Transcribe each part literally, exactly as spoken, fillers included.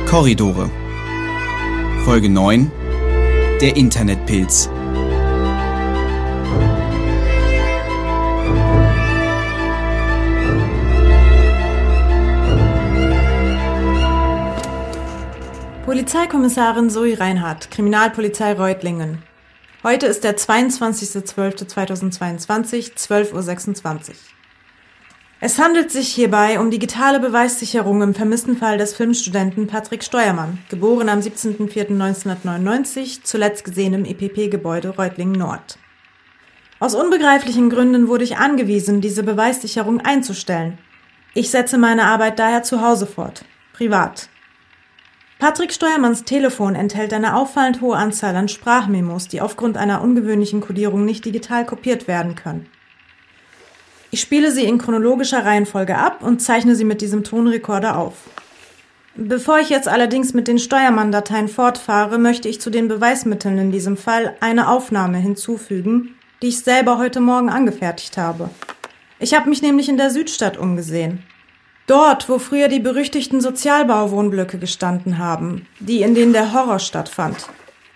Korridore. Folge neun. Der Internetpilz. Polizeikommissarin Zoe Reinhardt, Kriminalpolizei Reutlingen. Heute ist der zweiundzwanzigster zwölfter zweitausendzweiundzwanzig, zwölf Uhr sechsundzwanzig. Es handelt sich hierbei um digitale Beweissicherung im vermissten Fall des Filmstudenten Patrick Steuermann, geboren am siebzehnten vierten neunzehnhundertneunundneunzig, zuletzt gesehen im E P P-Gebäude Reutlingen Nord. Aus unbegreiflichen Gründen wurde ich angewiesen, diese Beweissicherung einzustellen. Ich setze meine Arbeit daher zu Hause fort, privat. Patrick Steuermanns Telefon enthält eine auffallend hohe Anzahl an Sprachmemos, die aufgrund einer ungewöhnlichen Kodierung nicht digital kopiert werden können. Ich spiele sie in chronologischer Reihenfolge ab und zeichne sie mit diesem Tonrekorder auf. Bevor ich jetzt allerdings mit den Steuermann-Dateien fortfahre, möchte ich zu den Beweismitteln in diesem Fall eine Aufnahme hinzufügen, die ich selber heute Morgen angefertigt habe. Ich habe mich nämlich in der Südstadt umgesehen. Dort, wo früher die berüchtigten Sozialbauwohnblöcke gestanden haben, die in denen der Horror stattfand.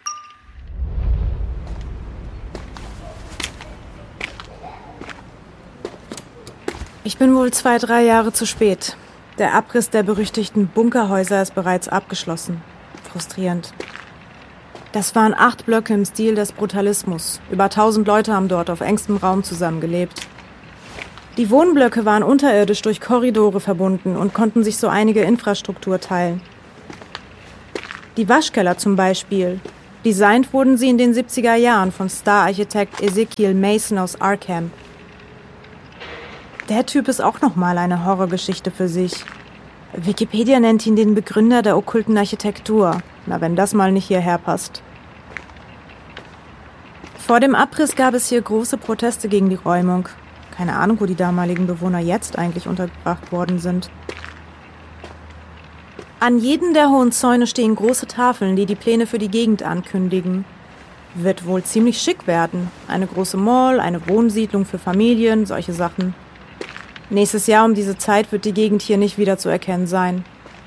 Ich bin wohl zwei, drei Jahre zu spät. Der Abriss der berüchtigten Bunkerhäuser ist bereits abgeschlossen. Frustrierend. Das waren acht Blöcke im Stil des Brutalismus. Über tausend Leute haben dort auf engstem Raum zusammengelebt. Die Wohnblöcke waren unterirdisch durch Korridore verbunden und konnten sich so einige Infrastruktur teilen. Die Waschkeller zum Beispiel. Designt wurden sie in den siebziger Jahren von Star-Architekt Ezekiel Mason aus Arkham. Der Typ ist auch nochmal eine Horrorgeschichte für sich. Wikipedia nennt ihn den Begründer der okkulten Architektur. Na, wenn das mal nicht hierher passt. Vor dem Abriss gab es hier große Proteste gegen die Räumung. Keine Ahnung, wo die damaligen Bewohner jetzt eigentlich untergebracht worden sind. An jedem der hohen Zäune stehen große Tafeln, die die Pläne für die Gegend ankündigen. Wird wohl ziemlich schick werden. Eine große Mall, eine Wohnsiedlung für Familien, solche Sachen. Nächstes Jahr um diese Zeit wird die Gegend hier nicht wieder zu erkennen sein.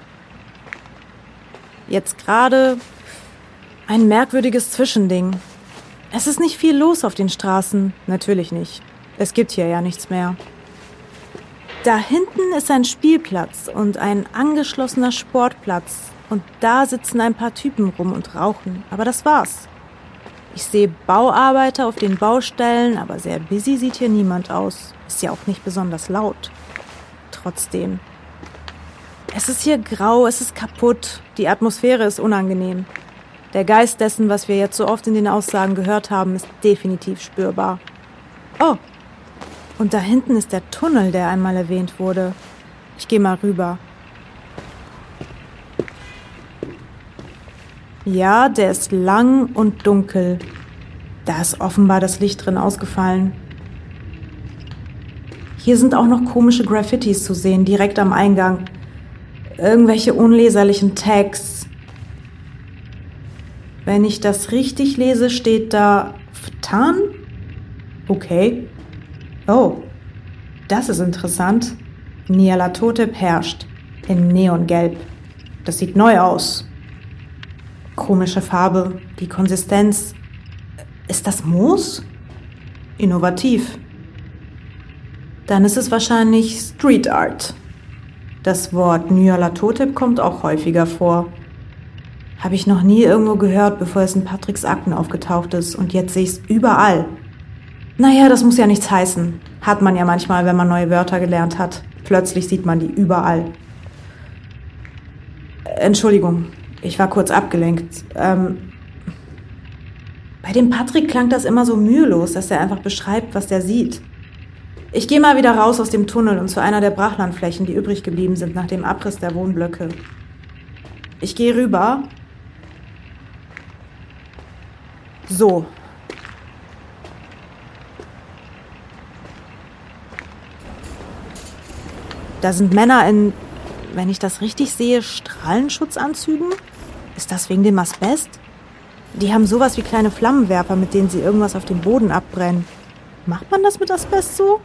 Jetzt gerade ein merkwürdiges Zwischending. Es ist nicht viel los auf den Straßen. Natürlich nicht. Es gibt hier ja nichts mehr. Da hinten ist ein Spielplatz und ein angeschlossener Sportplatz. Und da sitzen ein paar Typen rum und rauchen. Aber das war's. Ich sehe Bauarbeiter auf den Baustellen, aber sehr busy sieht hier niemand aus. Ist ja auch nicht besonders laut. Trotzdem. Es ist hier grau, es ist kaputt. Die Atmosphäre ist unangenehm. Der Geist dessen, was wir jetzt so oft in den Aussagen gehört haben, ist definitiv spürbar. Oh, und da hinten ist der Tunnel, der einmal erwähnt wurde. Ich gehe mal rüber. Ja, der ist lang und dunkel. Da ist offenbar das Licht drin ausgefallen. Hier sind auch noch komische Graffitis zu sehen, direkt am Eingang. Irgendwelche unleserlichen Tags. Wenn ich das richtig lese, steht da Ftan? Okay. Oh, das ist interessant. Nyarlathotep herrscht. In Neongelb. Das sieht neu aus. Komische Farbe, die Konsistenz. Ist das Moos? Innovativ. Dann ist es wahrscheinlich Street Art. Das Wort Nyarlathotep kommt auch häufiger vor. Habe ich noch nie irgendwo gehört, bevor es in Patricks Akten aufgetaucht ist. Und jetzt sehe ich es überall. Naja, das muss ja nichts heißen. Hat man ja manchmal, wenn man neue Wörter gelernt hat. Plötzlich sieht man die überall. Entschuldigung. Ich war kurz abgelenkt. Ähm, bei dem Patrick klang das immer so mühelos, dass er einfach beschreibt, was der sieht. Ich gehe mal wieder raus aus dem Tunnel und zu einer der Brachlandflächen, die übrig geblieben sind nach dem Abriss der Wohnblöcke. Ich gehe rüber. So. Da sind Männer in, wenn ich das richtig sehe, Strahlenschutzanzügen? Ist das wegen dem Asbest? Die haben sowas wie kleine Flammenwerfer, mit denen sie irgendwas auf dem Boden abbrennen. Macht man das mit Asbest so?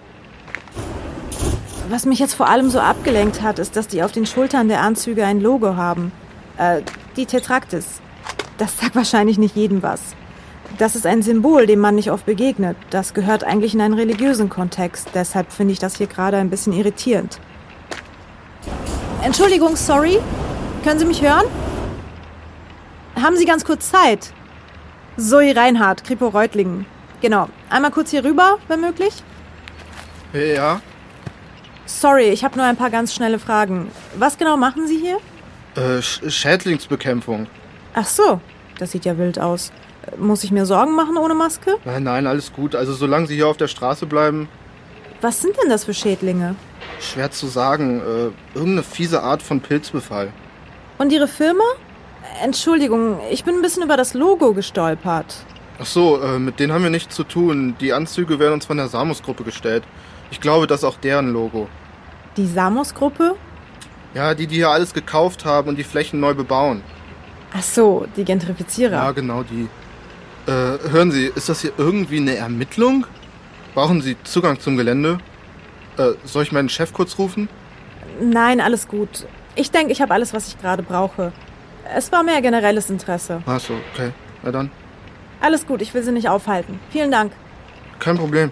Was mich jetzt vor allem so abgelenkt hat, ist, dass die auf den Schultern der Anzüge ein Logo haben. Äh, die Tetraktis. Das sagt wahrscheinlich nicht jedem was. Das ist ein Symbol, dem man nicht oft begegnet. Das gehört eigentlich in einen religiösen Kontext. Deshalb finde ich das hier gerade ein bisschen irritierend. Entschuldigung, sorry. Können Sie mich hören? Haben Sie ganz kurz Zeit? Zoe Reinhardt, Kripo Reutlingen. Genau. Einmal kurz hier rüber, wenn möglich. Ja? Sorry, ich habe nur ein paar ganz schnelle Fragen. Was genau machen Sie hier? Äh, Sch- Schädlingsbekämpfung. Ach so, das sieht ja wild aus. Muss ich mir Sorgen machen ohne Maske? Nein, nein, alles gut. Also solange Sie hier auf der Straße bleiben, Was sind denn das für Schädlinge? schwer zu sagen. Äh, irgendeine fiese Art von Pilzbefall. Und Ihre Firma? Entschuldigung, ich bin ein bisschen über das Logo gestolpert. Ach so, äh, mit denen haben wir nichts zu tun. Die Anzüge werden uns von der Samos-Gruppe gestellt. Ich glaube, das ist auch deren Logo. Die Samos-Gruppe? Ja, die, die hier alles gekauft haben und die Flächen neu bebauen. Ach so, die Gentrifizierer. Ja, genau die. Äh, hören Sie, ist das hier irgendwie eine Ermittlung? Brauchen Sie Zugang zum Gelände? Äh, soll ich meinen Chef kurz rufen? Nein, alles gut. Ich denke, ich habe alles, was ich gerade brauche. Es war mehr generelles Interesse. Ach so, okay. Na dann. Alles gut, ich will Sie nicht aufhalten. Vielen Dank. Kein Problem.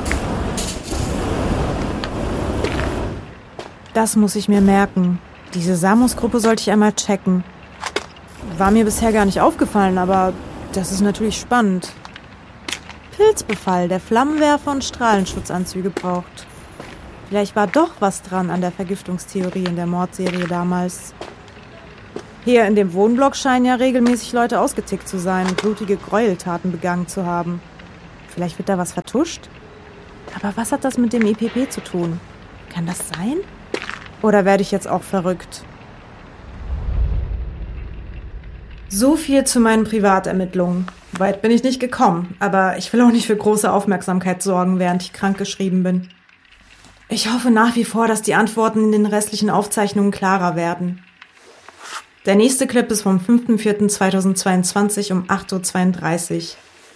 Das muss ich mir merken. Diese Samos-Gruppe sollte ich einmal checken. War mir bisher gar nicht aufgefallen, aber das ist natürlich spannend. Pilzbefall, der Flammenwerfer und Strahlenschutzanzüge braucht. Vielleicht war doch was dran an der Vergiftungstheorie in der Mordserie damals. Hier in dem Wohnblock scheinen ja regelmäßig Leute ausgetickt zu sein und blutige Gräueltaten begangen zu haben. Vielleicht wird da was vertuscht? Aber was hat das mit dem E P P zu tun? Kann das sein? Oder werde ich jetzt auch verrückt? So viel zu meinen Privatermittlungen. Weit bin ich nicht gekommen, aber ich will auch nicht für große Aufmerksamkeit sorgen, während ich krankgeschrieben bin. Ich hoffe nach wie vor, dass die Antworten in den restlichen Aufzeichnungen klarer werden. Der nächste Clip ist vom fünfter vierter zweitausendzweiundzwanzig um acht Uhr zweiunddreißig.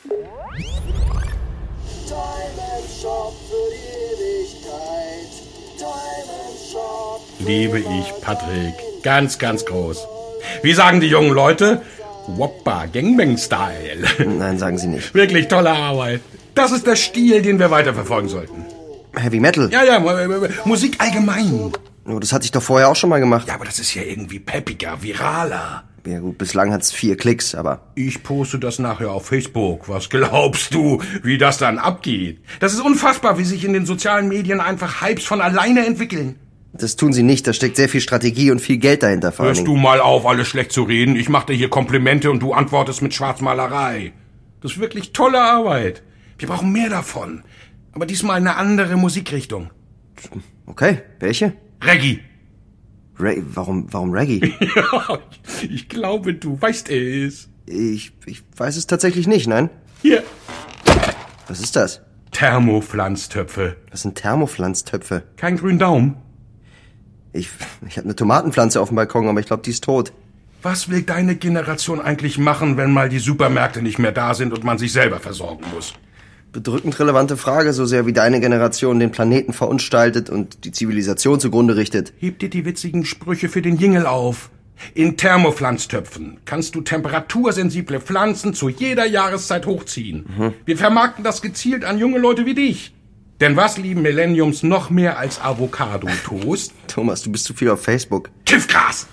Liebe ich, Patrick. Ganz, ganz groß. Wie sagen die jungen Leute? Woppa, Gangbang-Style. Nein, sagen Sie nicht. Wirklich tolle Arbeit. Das ist der Stil, den wir weiterverfolgen sollten. Heavy Metal? Ja, ja, Musik allgemein. Oh, das hatte ich doch vorher auch schon mal gemacht. Ja, aber das ist ja irgendwie peppiger, viraler. Ja gut, bislang hat's vier Klicks, aber... Ich poste das nachher auf Facebook. Was glaubst du, wie das dann abgeht? Das ist unfassbar, wie sich in den sozialen Medien einfach Hypes von alleine entwickeln. Das tun Sie nicht, da steckt sehr viel Strategie und viel Geld dahinter. Vor allen Hörst Dingen. du mal auf, alles schlecht zu reden? Ich mache dir hier Komplimente und du antwortest mit Schwarzmalerei. Das ist wirklich tolle Arbeit. Wir brauchen mehr davon. Aber diesmal eine andere Musikrichtung. Okay, welche? Reggae. Re- warum, warum Reggae? Ja, ich glaube, du weißt es. ich, ich weiß es tatsächlich nicht, nein. Hier. Was ist das? Thermopflanztöpfe. Das sind Thermopflanztöpfe. Kein grünen Daumen. Ich, ich habe eine Tomatenpflanze auf dem Balkon, aber ich glaube, die ist tot. Was will deine Generation eigentlich machen, wenn mal die Supermärkte nicht mehr da sind und man sich selber versorgen muss? Bedrückend relevante Frage, so sehr wie deine Generation den Planeten verunstaltet und die Zivilisation zugrunde richtet. Heb dir die witzigen Sprüche für den Jingle auf. In Thermopflanztöpfen kannst du temperatursensible Pflanzen zu jeder Jahreszeit hochziehen. Mhm. Wir vermarkten das gezielt an junge Leute wie dich. Denn was lieben Millenniums noch mehr als Avocado-Toast? Thomas, du bist zu viel auf Facebook. Kiffgras!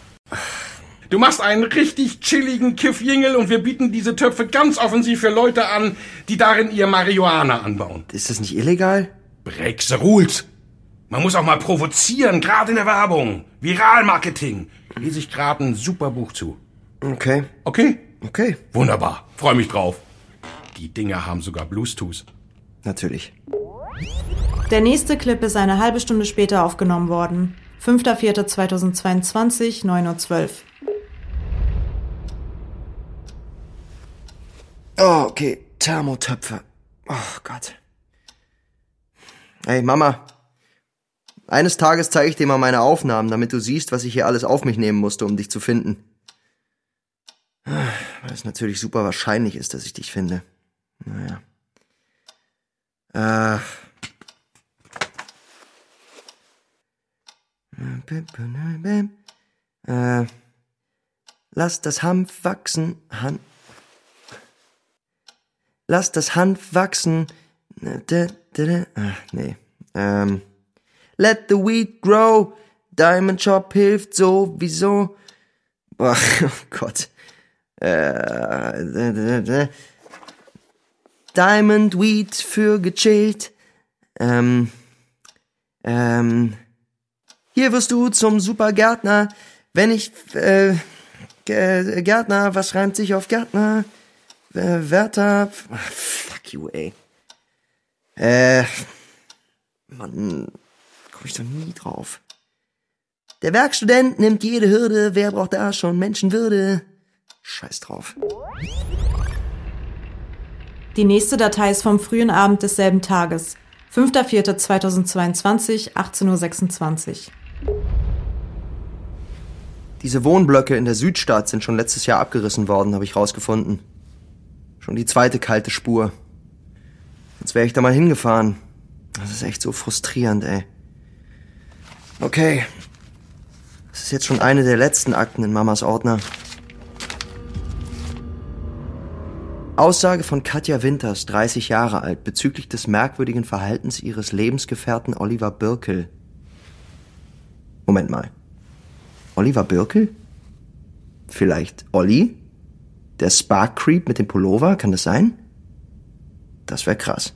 Du machst einen richtig chilligen Kiff-Jingle und wir bieten diese Töpfe ganz offensiv für Leute an, die darin ihr Marihuana anbauen. Ist das nicht illegal? Break the rules. Man muss auch mal provozieren, gerade in der Werbung. Viralmarketing. Lese ich gerade ein super Buch zu. Okay. Okay? Okay. Wunderbar. Freu mich drauf. Die Dinger haben sogar Bluetooth. Natürlich. Der nächste Clip ist eine halbe Stunde später aufgenommen worden. fünfter vierter zweitausendzweiundzwanzig, neun Uhr zwölf. Oh, okay. Thermotöpfe. Oh Gott. Hey, Mama. Eines Tages zeige ich dir mal meine Aufnahmen, damit du siehst, was ich hier alles auf mich nehmen musste, um dich zu finden. Weil es natürlich super wahrscheinlich ist, dass ich dich finde. Naja. Äh... Äh, Lass das Hanf wachsen, Han... Lass das Hanf wachsen. Ach, nee. Ähm. Let the wheat grow. Diamond Shop hilft sowieso. Boah, oh Gott. Äh, Diamond Weed für gechillt. Ähm. Ähm. Hier wirst du zum Supergärtner. Wenn ich, äh, Gärtner, was reimt sich auf Gärtner? Äh, Wärter. Fuck you, ey. Äh. Mann, komm ich doch nie drauf. Der Werkstudent nimmt jede Hürde. Wer braucht da schon Menschenwürde? Scheiß drauf. Die nächste Datei ist vom frühen Abend desselben Tages. fünfter vierter zweitausendzweiundzwanzig, achtzehn Uhr sechsundzwanzig. Diese Wohnblöcke in der Südstadt sind schon letztes Jahr abgerissen worden, habe ich rausgefunden. Schon die zweite kalte Spur. Jetzt wäre ich da mal hingefahren. Das ist echt so frustrierend, ey. Okay. Das ist jetzt schon eine der letzten Akten in Mamas Ordner. Aussage von Katja Winters, dreißig Jahre alt, bezüglich des merkwürdigen Verhaltens ihres Lebensgefährten Oliver Birkel. Moment mal. Oliver Birkel? Vielleicht Olli? Der Spark Creep mit dem Pullover? Kann das sein? Das wäre krass.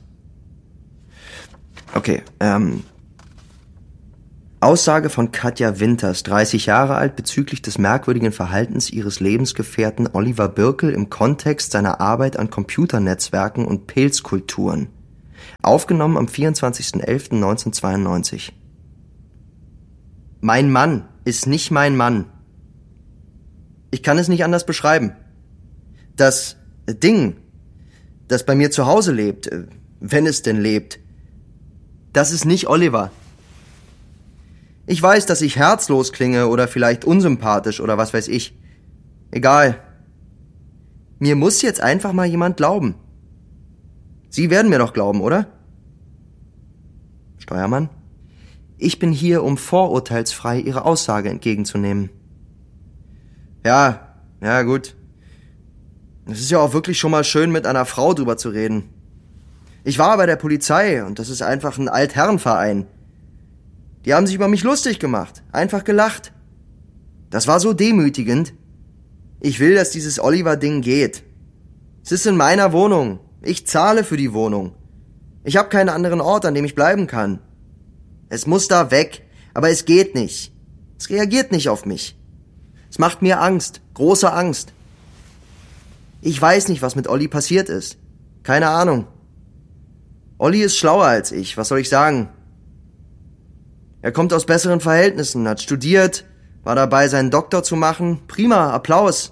Okay, ähm... Aussage von Katja Winters, dreißig Jahre alt, bezüglich des merkwürdigen Verhaltens ihres Lebensgefährten Oliver Birkel im Kontext seiner Arbeit an Computernetzwerken und Pilzkulturen. Aufgenommen am vierundzwanzigster elfter neunzehnhundertzweiundneunzig. Mein Mann ist nicht mein Mann. Ich kann es nicht anders beschreiben. Das Ding, das bei mir zu Hause lebt, wenn es denn lebt, das ist nicht Oliver. Ich weiß, dass ich herzlos klinge oder vielleicht unsympathisch oder was weiß ich. Egal. Mir muss jetzt einfach mal jemand glauben. Sie werden mir doch glauben, oder? Steuermann? Ich bin hier, um vorurteilsfrei Ihre Aussage entgegenzunehmen. Ja, ja gut. Es ist ja auch wirklich schon mal schön, mit einer Frau drüber zu reden. Ich war bei der Polizei und das ist einfach ein Altherrenverein. Die haben sich über mich lustig gemacht, einfach gelacht. Das war so demütigend. Ich will, dass dieses Oliver-Ding geht. Es ist in meiner Wohnung. Ich zahle für die Wohnung. Ich habe keinen anderen Ort, an dem ich bleiben kann. Es muss da weg, aber es geht nicht. Es reagiert nicht auf mich. Es macht mir Angst, große Angst. Ich weiß nicht, was mit Olli passiert ist. Keine Ahnung. Olli ist schlauer als ich, was soll ich sagen? Er kommt aus besseren Verhältnissen, hat studiert, war dabei, seinen Doktor zu machen. Prima, Applaus.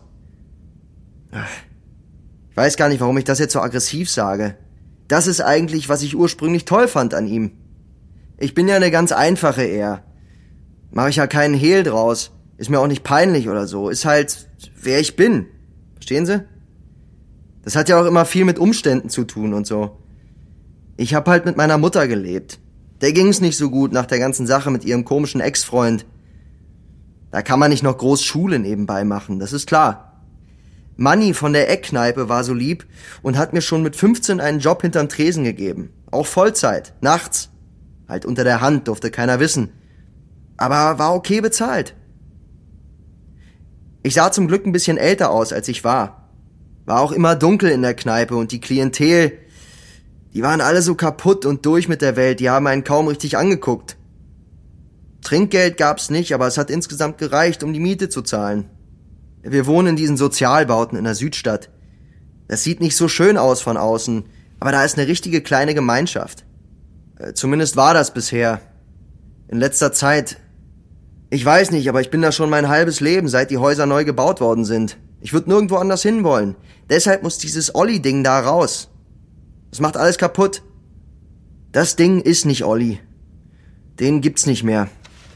Ich weiß gar nicht, warum ich das jetzt so aggressiv sage. Das ist eigentlich, was ich ursprünglich toll fand an ihm. Ich bin ja eine ganz einfache eher. Mache ich ja keinen Hehl draus. Ist mir auch nicht peinlich oder so. Ist halt, wer ich bin. Verstehen Sie? Das hat ja auch immer viel mit Umständen zu tun und so. Ich hab halt mit meiner Mutter gelebt. Der ging's nicht so gut nach der ganzen Sache mit ihrem komischen Ex-Freund. Da kann man nicht noch groß Schule nebenbei machen, das ist klar. Manni von der Eckkneipe war so lieb und hat mir schon mit fünfzehn einen Job hinterm Tresen gegeben. Auch Vollzeit, nachts. Halt unter der Hand, durfte keiner wissen. Aber war okay bezahlt. Ich sah zum Glück ein bisschen älter aus, als ich war. War auch immer dunkel in der Kneipe und die Klientel, die waren alle so kaputt und durch mit der Welt, die haben einen kaum richtig angeguckt. Trinkgeld gab's nicht, aber es hat insgesamt gereicht, um die Miete zu zahlen. Wir wohnen in diesen Sozialbauten in der Südstadt. Das sieht nicht so schön aus von außen, aber da ist eine richtige kleine Gemeinschaft. Zumindest war das bisher. In letzter Zeit. Ich weiß nicht, aber ich bin da schon mein halbes Leben, seit die Häuser neu gebaut worden sind. Ich würde nirgendwo anders hinwollen. Deshalb muss dieses Olli-Ding da raus. Das macht alles kaputt. Das Ding ist nicht Olli. Den gibt's nicht mehr.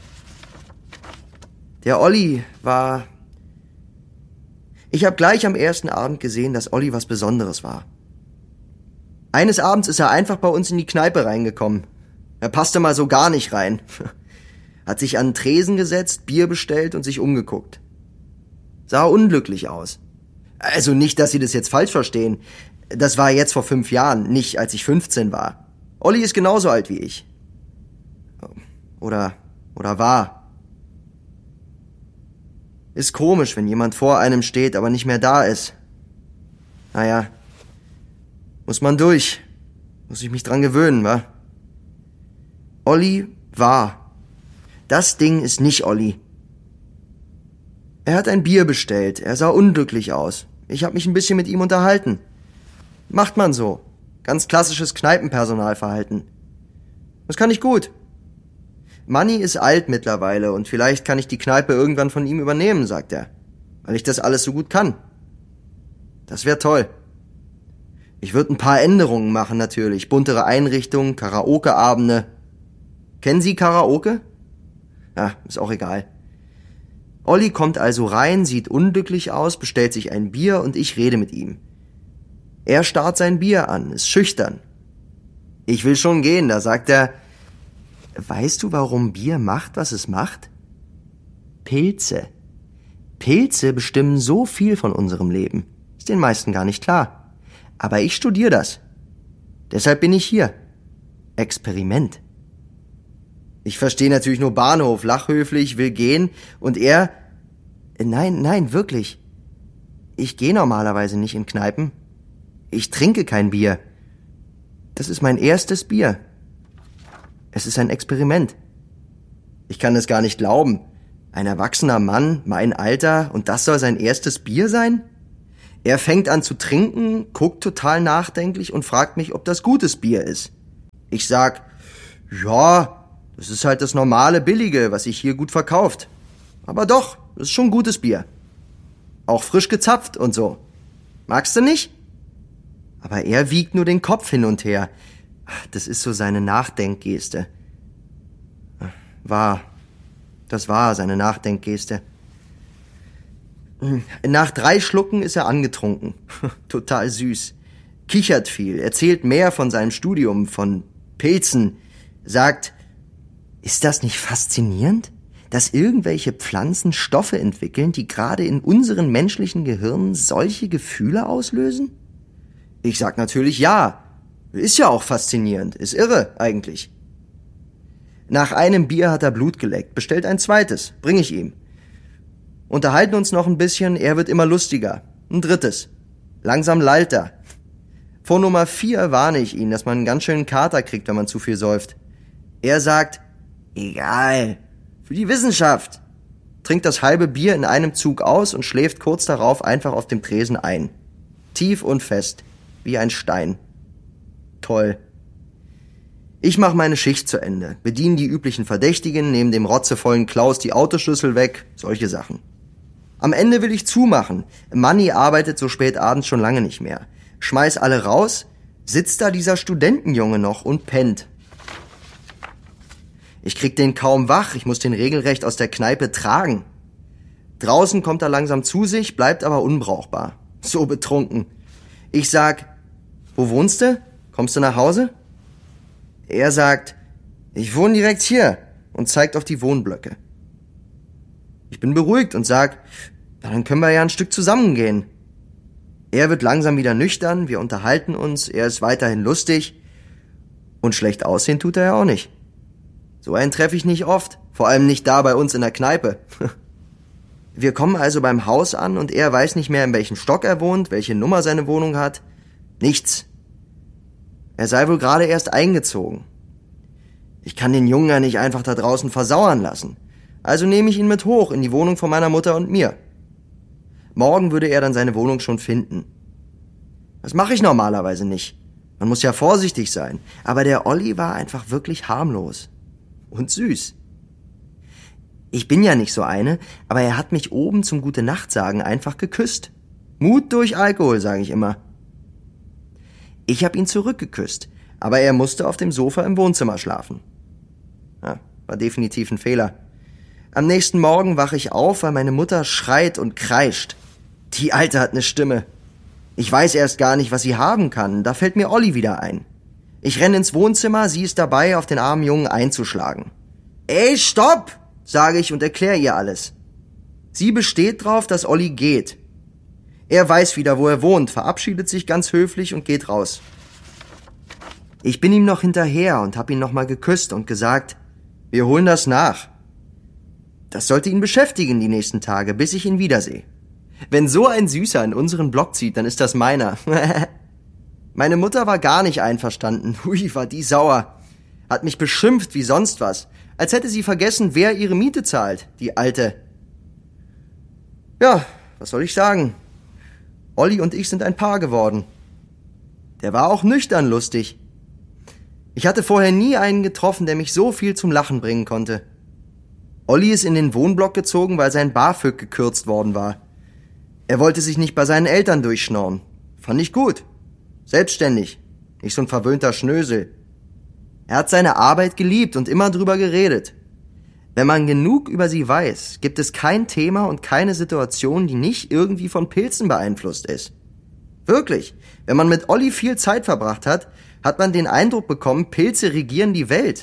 Der Olli war... Ich habe gleich am ersten Abend gesehen, dass Olli was Besonderes war. Eines Abends ist er einfach bei uns in die Kneipe reingekommen. Er passte mal so gar nicht rein. Hat sich an den Tresen gesetzt, Bier bestellt und sich umgeguckt. Sah unglücklich aus. Also nicht, dass Sie das jetzt falsch verstehen. Das war jetzt vor fünf Jahren, nicht als ich fünfzehn war. Olli ist genauso alt wie ich. Oder, oder war. Ist komisch, wenn jemand vor einem steht, aber nicht mehr da ist. Naja, muss man durch. Muss ich mich dran gewöhnen, wa? Olli war. Das Ding ist nicht Olli. Er hat ein Bier bestellt. Er sah unglücklich aus. Ich habe mich ein bisschen mit ihm unterhalten. Macht man so. Ganz klassisches Kneipenpersonalverhalten. Das kann ich gut. Manni ist alt mittlerweile und vielleicht kann ich die Kneipe irgendwann von ihm übernehmen, sagt er. Weil ich das alles so gut kann. Das wäre toll. Ich würde ein paar Änderungen machen natürlich. Buntere Einrichtungen, Karaoke-Abende. Kennen Sie Karaoke? Ja, ist auch egal. Olli kommt also rein, sieht unglücklich aus, bestellt sich ein Bier und ich rede mit ihm. Er starrt sein Bier an, ist schüchtern. Ich will schon gehen, da sagt er, weißt du, warum Bier macht, was es macht? Pilze. Pilze bestimmen so viel von unserem Leben. Ist den meisten gar nicht klar. Aber ich studiere das. Deshalb bin ich hier. Experiment. Ich verstehe natürlich nur Bahnhof, lach höflich, will gehen und er... Nein, nein, wirklich. Ich gehe normalerweise nicht in Kneipen. Ich trinke kein Bier. Das ist mein erstes Bier. Es ist ein Experiment. Ich kann es gar nicht glauben. Ein erwachsener Mann, mein Alter, und das soll sein erstes Bier sein? Er fängt an zu trinken, guckt total nachdenklich und fragt mich, ob das gutes Bier ist. Ich sag, ja, das ist halt das normale Billige, was sich hier gut verkauft. Aber doch, das ist schon gutes Bier. Auch frisch gezapft und so. Magst du nicht? Aber er wiegt nur den Kopf hin und her. Das ist so seine Nachdenkgeste. War. Das war seine Nachdenkgeste. Nach drei Schlucken ist er angetrunken. Total süß. Kichert viel, erzählt mehr von seinem Studium, von Pilzen. Sagt, ist das nicht faszinierend, dass irgendwelche Pflanzen Stoffe entwickeln, die gerade in unseren menschlichen Gehirnen solche Gefühle auslösen? Ich sag natürlich ja. Ist ja auch faszinierend. Ist irre, eigentlich. Nach einem Bier hat er Blut geleckt. Bestellt ein zweites. Bring ich ihm. Unterhalten uns noch ein bisschen. Er wird immer lustiger. Ein drittes. Langsam lallt er. Vor Nummer vier warne ich ihn, dass man einen ganz schönen Kater kriegt, wenn man zu viel säuft. Er sagt, egal. Für die Wissenschaft. Trinkt das halbe Bier in einem Zug aus und schläft kurz darauf einfach auf dem Tresen ein. Tief und fest. Wie ein Stein. Toll. Ich mache meine Schicht zu Ende, bediene die üblichen Verdächtigen, nehme dem rotzevollen Klaus die Autoschlüssel weg, solche Sachen. Am Ende will ich zumachen. Manni arbeitet so spät abends schon lange nicht mehr. Schmeiß alle raus, sitzt da dieser Studentenjunge noch und pennt. Ich krieg den kaum wach, ich muss den regelrecht aus der Kneipe tragen. Draußen kommt er langsam zu sich, bleibt aber unbrauchbar. So betrunken. Ich sag, wo wohnst du? Kommst du nach Hause? Er sagt, ich wohne direkt hier und zeigt auf die Wohnblöcke. Ich bin beruhigt und sag, dann können wir ja ein Stück zusammengehen. Er wird langsam wieder nüchtern, wir unterhalten uns, er ist weiterhin lustig und schlecht aussehen tut er ja auch nicht. So einen treffe ich nicht oft, vor allem nicht da bei uns in der Kneipe. Wir kommen also beim Haus an und er weiß nicht mehr, in welchem Stock er wohnt, welche Nummer seine Wohnung hat. Nichts. Er sei wohl gerade erst eingezogen. Ich kann den Jungen ja nicht einfach da draußen versauern lassen. Also nehme ich ihn mit hoch in die Wohnung von meiner Mutter und mir. Morgen würde er dann seine Wohnung schon finden. Das mache ich normalerweise nicht. Man muss ja vorsichtig sein. Aber der Olli war einfach wirklich harmlos. Und süß. Ich bin ja nicht so eine, aber er hat mich oben zum Gute-Nacht-Sagen einfach geküsst. Mut durch Alkohol, sage ich immer. Ich habe ihn zurückgeküsst, aber er musste auf dem Sofa im Wohnzimmer schlafen. Ja, war definitiv ein Fehler. Am nächsten Morgen wache ich auf, weil meine Mutter schreit und kreischt. Die Alte hat eine Stimme. Ich weiß erst gar nicht, was sie haben kann. Da fällt mir Olli wieder ein. Ich renne ins Wohnzimmer, sie ist dabei, auf den armen Jungen einzuschlagen. »Ey, stopp!« sage ich und erkläre ihr alles. Sie besteht drauf, dass Olli geht. Er weiß wieder, wo er wohnt, verabschiedet sich ganz höflich und geht raus. Ich bin ihm noch hinterher und hab ihn noch mal geküsst und gesagt, wir holen das nach. Das sollte ihn beschäftigen die nächsten Tage, bis ich ihn wiedersehe. Wenn so ein Süßer in unseren Block zieht, dann ist das meiner. Meine Mutter war gar nicht einverstanden. Hui, war die sauer. Hat mich beschimpft wie sonst was. Als hätte sie vergessen, wer ihre Miete zahlt, die Alte. Ja, was soll ich sagen? Olli und ich sind ein Paar geworden. Der war auch nüchtern lustig. Ich hatte vorher nie einen getroffen, der mich so viel zum Lachen bringen konnte. Olli ist in den Wohnblock gezogen, weil sein BAföG gekürzt worden war. Er wollte sich nicht bei seinen Eltern durchschnorren. Fand ich gut. Selbstständig. Nicht so ein verwöhnter Schnösel. Er hat seine Arbeit geliebt und immer drüber geredet. Wenn man genug über sie weiß, gibt es kein Thema und keine Situation, die nicht irgendwie von Pilzen beeinflusst ist. Wirklich. Wenn man mit Olli viel Zeit verbracht hat, hat man den Eindruck bekommen, Pilze regieren die Welt.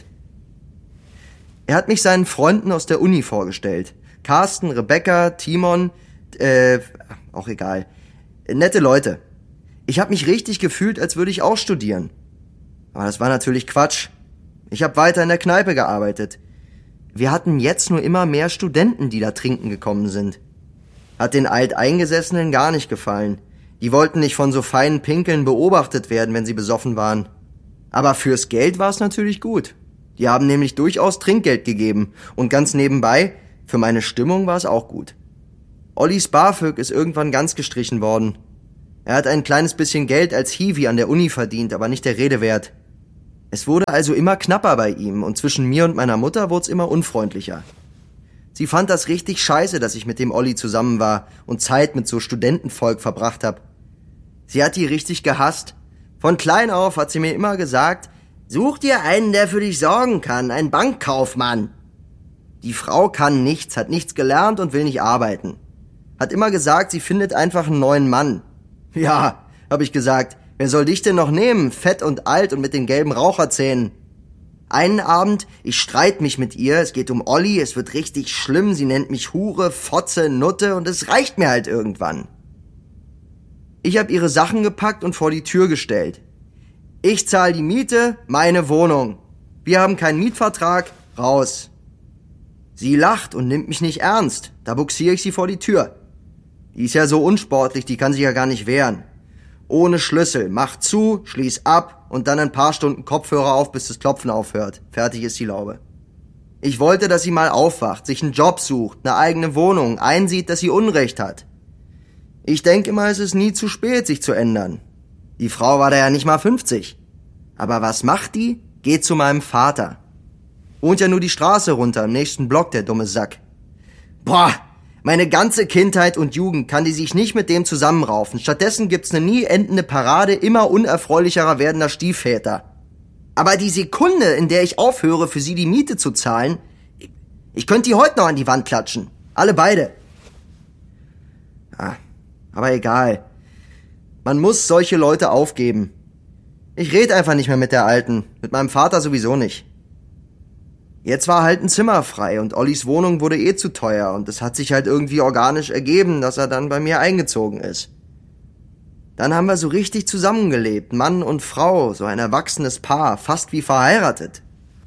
Er hat mich seinen Freunden aus der Uni vorgestellt. Carsten, Rebecca, Timon, äh, auch egal. Nette Leute. Ich habe mich richtig gefühlt, als würde ich auch studieren. Aber das war natürlich Quatsch. Ich habe weiter in der Kneipe gearbeitet. Wir hatten jetzt nur immer mehr Studenten, die da trinken gekommen sind. Hat den Alteingesessenen gar nicht gefallen. Die wollten nicht von so feinen Pinkeln beobachtet werden, wenn sie besoffen waren. Aber fürs Geld war es natürlich gut. Die haben nämlich durchaus Trinkgeld gegeben. Und ganz nebenbei, für meine Stimmung war es auch gut. Ollis BAföG ist irgendwann ganz gestrichen worden. Er hat ein kleines bisschen Geld als Hiwi an der Uni verdient, aber nicht der Rede wert. Es wurde also immer knapper bei ihm und zwischen mir und meiner Mutter wurde es immer unfreundlicher. Sie fand das richtig scheiße, dass ich mit dem Olli zusammen war und Zeit mit so Studentenvolk verbracht hab. Sie hat die richtig gehasst. Von klein auf hat sie mir immer gesagt, such dir einen, der für dich sorgen kann, ein Bankkaufmann. Die Frau kann nichts, hat nichts gelernt und will nicht arbeiten. Hat immer gesagt, sie findet einfach einen neuen Mann. Ja, hab ich gesagt, wer soll dich denn noch nehmen, fett und alt und mit den gelben Raucherzähnen? Einen Abend, ich streit mich mit ihr, es geht um Olli, es wird richtig schlimm, sie nennt mich Hure, Fotze, Nutte und es reicht mir halt irgendwann. Ich hab ihre Sachen gepackt und vor die Tür gestellt. Ich zahl die Miete, meine Wohnung. Wir haben keinen Mietvertrag, raus. Sie lacht und nimmt mich nicht ernst, da buxiere ich sie vor die Tür. Die ist ja so unsportlich, die kann sich ja gar nicht wehren. Ohne Schlüssel, macht zu, schließ ab und dann ein paar Stunden Kopfhörer auf, bis das Klopfen aufhört. Fertig ist die Laube. Ich wollte, dass sie mal aufwacht, sich einen Job sucht, eine eigene Wohnung, einsieht, dass sie Unrecht hat. Ich denke immer, es ist nie zu spät, sich zu ändern. Die Frau war da ja nicht mal fünfzig. Aber was macht die? Geht zu meinem Vater. Wohnt ja nur die Straße runter, im nächsten Block, der dumme Sack. Boah! Meine ganze Kindheit und Jugend kann die sich nicht mit dem zusammenraufen. Stattdessen gibt's eine nie endende Parade immer unerfreulicherer werdender Stiefväter. Aber die Sekunde, in der ich aufhöre, für sie die Miete zu zahlen, ich könnte die heute noch an die Wand klatschen. Alle beide. Ja, aber egal. Man muss solche Leute aufgeben. Ich rede einfach nicht mehr mit der Alten. Mit meinem Vater sowieso nicht. Jetzt war halt ein Zimmer frei und Ollis Wohnung wurde eh zu teuer und es hat sich halt irgendwie organisch ergeben, dass er dann bei mir eingezogen ist. Dann haben wir so richtig zusammengelebt, Mann und Frau, so ein erwachsenes Paar, fast wie verheiratet.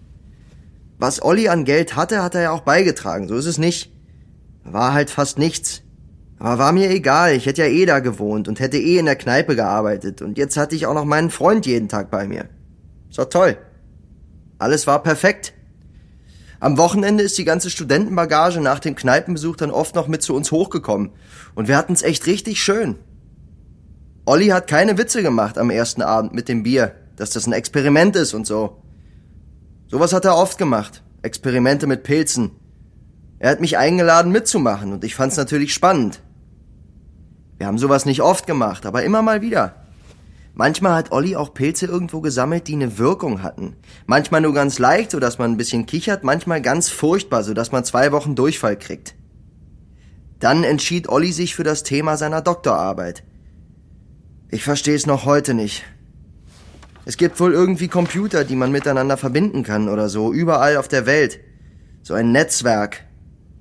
Was Olli an Geld hatte, hat er ja auch beigetragen, so ist es nicht. War halt fast nichts. Aber war mir egal, ich hätte ja eh da gewohnt und hätte eh in der Kneipe gearbeitet und jetzt hatte ich auch noch meinen Freund jeden Tag bei mir. Ist doch toll. Alles war perfekt. Am Wochenende ist die ganze Studentenbagage nach dem Kneipenbesuch dann oft noch mit zu uns hochgekommen. Und wir hatten's echt richtig schön. Olli hat keine Witze gemacht am ersten Abend mit dem Bier, dass das ein Experiment ist und so. Sowas hat er oft gemacht. Experimente mit Pilzen. Er hat mich eingeladen mitzumachen und ich fand's natürlich spannend. Wir haben sowas nicht oft gemacht, aber immer mal wieder. Manchmal hat Olli auch Pilze irgendwo gesammelt, die eine Wirkung hatten. Manchmal nur ganz leicht, sodass man ein bisschen kichert, manchmal ganz furchtbar, sodass man zwei Wochen Durchfall kriegt. Dann entschied Olli sich für das Thema seiner Doktorarbeit. Ich verstehe es noch heute nicht. Es gibt wohl irgendwie Computer, die man miteinander verbinden kann oder so, überall auf der Welt. So ein Netzwerk.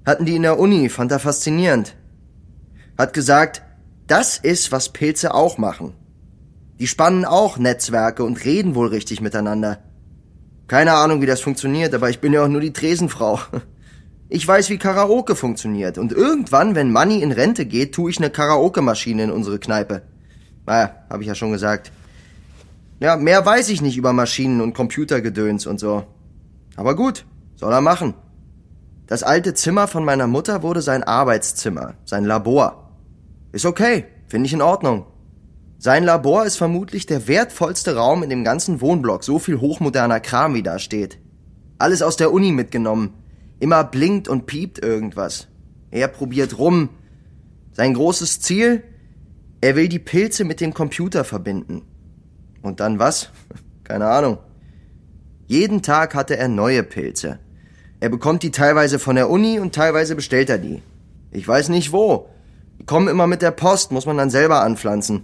Hatten die in der Uni, fand er faszinierend. Hat gesagt, das ist, was Pilze auch machen. Die spannen auch Netzwerke und reden wohl richtig miteinander. Keine Ahnung, wie das funktioniert, aber ich bin ja auch nur die Tresenfrau. Ich weiß, wie Karaoke funktioniert. Und irgendwann, wenn Manni in Rente geht, tue ich eine Karaoke-Maschine in unsere Kneipe. Naja, habe ich ja schon gesagt. Ja, mehr weiß ich nicht über Maschinen und Computergedöns und so. Aber gut, soll er machen. Das alte Zimmer von meiner Mutter wurde sein Arbeitszimmer, sein Labor. Ist okay, finde ich in Ordnung. Sein Labor ist vermutlich der wertvollste Raum in dem ganzen Wohnblock, so viel hochmoderner Kram wie da steht. Alles aus der Uni mitgenommen. Immer blinkt und piept irgendwas. Er probiert rum. Sein großes Ziel? Er will die Pilze mit dem Computer verbinden. Und dann was? Keine Ahnung. Jeden Tag hatte er neue Pilze. Er bekommt die teilweise von der Uni und teilweise bestellt er die. Ich weiß nicht wo. Die kommen immer mit der Post, muss man dann selber anpflanzen.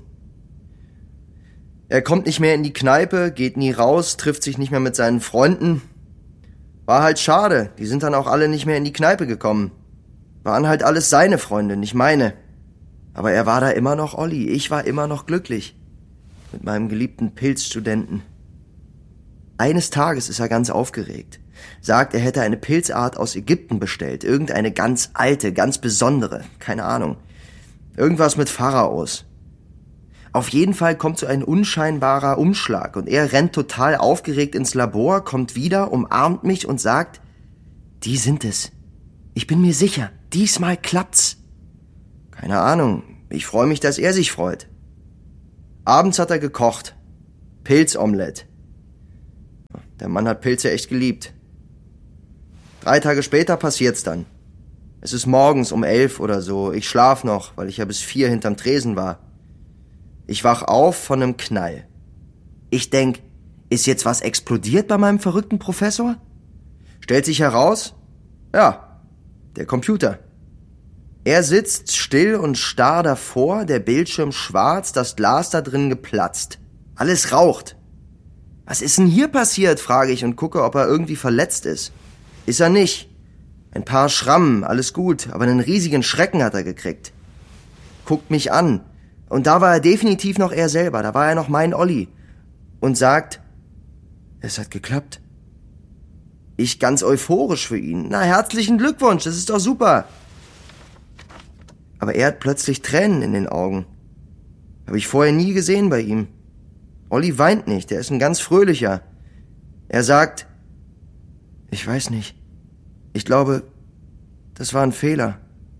Er kommt nicht mehr in die Kneipe, geht nie raus, trifft sich nicht mehr mit seinen Freunden. War halt schade, die sind dann auch alle nicht mehr in die Kneipe gekommen. Waren halt alles seine Freunde, nicht meine. Aber er war da immer noch Olli, ich war immer noch glücklich. Mit meinem geliebten Pilzstudenten. Eines Tages ist er ganz aufgeregt. Sagt, er hätte eine Pilzart aus Ägypten bestellt. Irgendeine ganz alte, ganz besondere. Keine Ahnung. Irgendwas mit Pharaos. Auf jeden Fall kommt so ein unscheinbarer Umschlag und er rennt total aufgeregt ins Labor, kommt wieder, umarmt mich und sagt, die sind es. Ich bin mir sicher, diesmal klappt's. Keine Ahnung, ich freue mich, dass er sich freut. Abends hat er gekocht. Pilzomelett. Der Mann hat Pilze echt geliebt. Drei Tage später passiert's dann. Es ist morgens um elf oder so. Ich schlaf noch, weil ich ja bis vier hinterm Tresen war. Ich wach auf von einem Knall. Ich denk, ist jetzt was explodiert bei meinem verrückten Professor? Stellt sich heraus, ja, der Computer. Er sitzt still und starr davor, der Bildschirm schwarz, das Glas da drin geplatzt. Alles raucht. Was ist denn hier passiert, frage ich und gucke, ob er irgendwie verletzt ist. Ist er nicht. Ein paar Schrammen, alles gut, aber einen riesigen Schrecken hat er gekriegt. Guckt mich an. Und da war er definitiv noch er selber, da war er noch mein Olli. Und sagt, es hat geklappt. Ich ganz euphorisch für ihn. Na, herzlichen Glückwunsch, das ist doch super. Aber er hat plötzlich Tränen in den Augen. Habe ich vorher nie gesehen bei ihm. Olli weint nicht, er ist ein ganz fröhlicher. Er sagt, ich weiß nicht. Ich glaube, das war ein Fehler.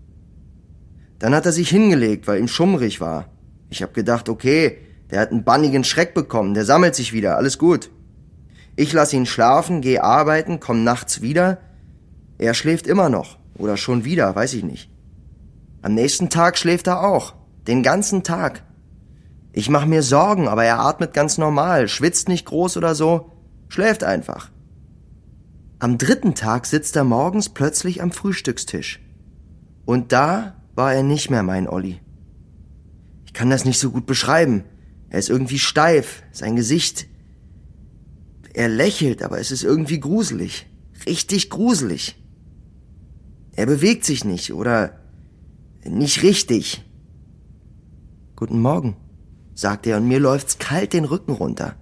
Dann hat er sich hingelegt, weil ihm schummrig war. Ich hab gedacht, okay, der hat einen bannigen Schreck bekommen, der sammelt sich wieder, alles gut. Ich lass ihn schlafen, geh arbeiten, komm nachts wieder. Er schläft immer noch. Oder schon wieder, weiß ich nicht. Am nächsten Tag schläft er auch. Den ganzen Tag. Ich mach mir Sorgen, aber er atmet ganz normal, schwitzt nicht groß oder so, schläft einfach. Am dritten Tag sitzt er morgens plötzlich am Frühstückstisch. Und da war er nicht mehr mein Olli. Ich kann das nicht so gut beschreiben. Er ist irgendwie steif, sein Gesicht. Er lächelt, aber es ist irgendwie gruselig. Richtig gruselig. Er bewegt sich nicht oder nicht richtig. Guten Morgen, sagt er und mir läuft's kalt den Rücken runter.